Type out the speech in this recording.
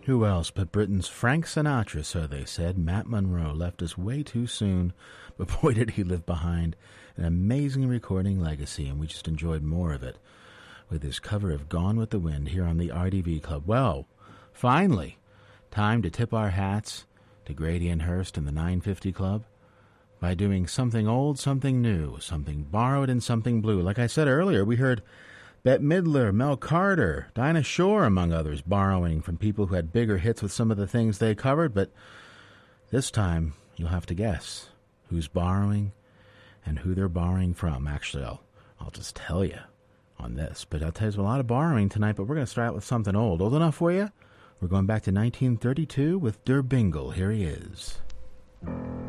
Who else but Britain's Frank Sinatra, so they said. Matt Monro left us way too soon, but boy did he leave behind an amazing recording legacy, and we just enjoyed more of it with his cover of Gone with the Wind here on the RDV Club. Well, finally, time to tip our hats to Grady and Hurst and the 950 Club by doing something old, something new, something borrowed, and something blue. Like I said earlier, we heard Bette Midler, Mel Carter, Dinah Shore, among others, borrowing from people who had bigger hits with some of the things they covered, but this time you'll have to guess who's borrowing and who they're borrowing from. Actually, I'll just tell you on this, but I'll tell you there's a lot of borrowing tonight, but we're going to start out with something old. Old enough for you? We're going back to 1932 with Der Bingle. Here he is.